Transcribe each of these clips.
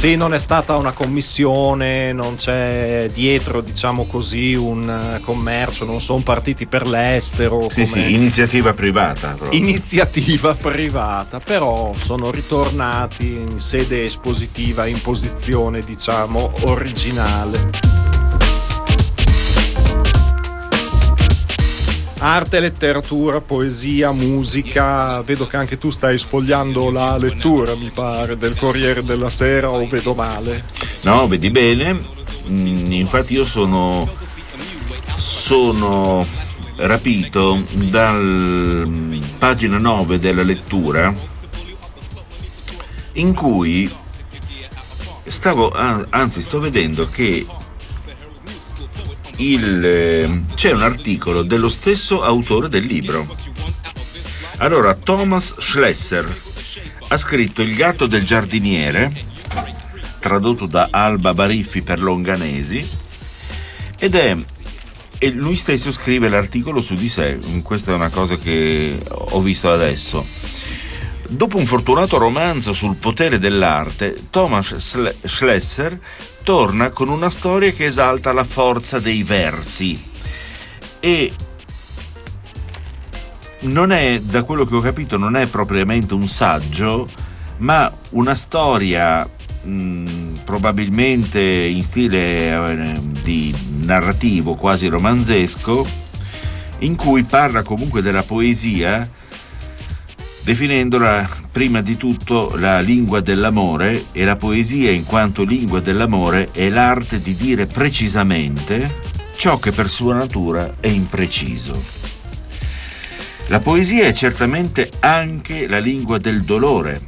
Sì, non è stata una commissione, non c'è dietro, diciamo così, un commercio, non sono partiti per l'estero. Sì, iniziativa privata. Proprio. Iniziativa privata, però sono ritornati in sede espositiva, in posizione, diciamo, originale. Arte, letteratura, poesia, musica. Vedo che anche tu stai sfogliando la lettura, mi pare, del Corriere della Sera, o vedo male? No, vedi bene. Infatti io sono rapito dal pagina 9 della lettura, in cui sto vedendo che c'è un articolo dello stesso autore del libro. Allora, Thomas Schlesser ha scritto Il gatto del giardiniere, tradotto da Alba Bariffi per Longanesi, e lui stesso scrive l'articolo su di sé. Questa è una cosa che ho visto adesso. Dopo un fortunato romanzo sul potere dell'arte, Thomas Schlesser torna con una storia che esalta la forza dei versi, e non è, da quello che ho capito, non è propriamente un saggio, ma una storia probabilmente in stile di narrativo quasi romanzesco, in cui parla comunque della poesia, definendola prima di tutto la lingua dell'amore, e la poesia, in quanto lingua dell'amore, è l'arte di dire precisamente ciò che per sua natura è impreciso. La poesia è certamente anche la lingua del dolore.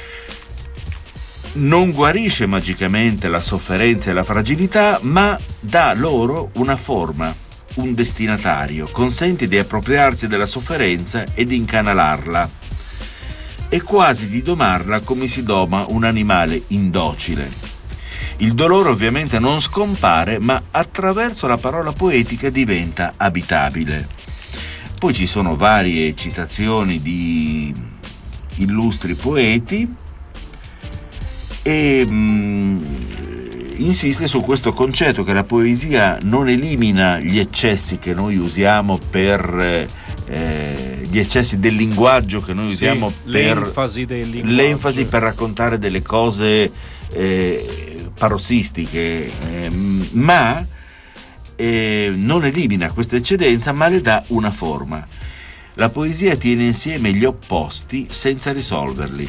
Non guarisce magicamente la sofferenza e la fragilità, ma dà loro una forma, un destinatario, consente di appropriarsi della sofferenza e di incanalarla, e quasi di domarla come si doma un animale indocile. Il dolore ovviamente non scompare, ma attraverso la parola poetica diventa abitabile. Poi ci sono varie citazioni di illustri poeti, e insiste su questo concetto che la poesia non elimina gli eccessi che noi usiamo per gli eccessi del linguaggio che noi usiamo per l'enfasi per raccontare delle cose parossistiche, ma non elimina questa eccedenza, ma le dà una forma. La poesia tiene insieme gli opposti senza risolverli.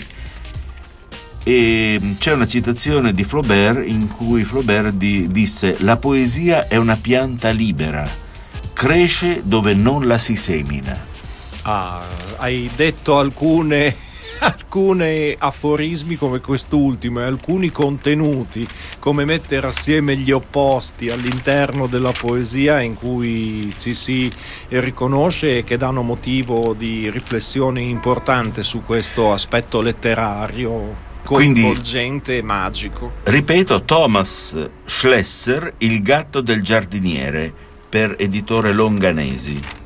E c'è una citazione di Flaubert in cui Flaubert disse: la poesia è una pianta libera, cresce dove non la si semina. Hai detto alcune aforismi come quest'ultimo, e alcuni contenuti, come mettere assieme gli opposti all'interno della poesia, in cui ci si riconosce e che danno motivo di riflessione importante su questo aspetto letterario coinvolgente e magico. Ripeto, Thomas Schlesser, Il gatto del giardiniere, per editore Longanesi.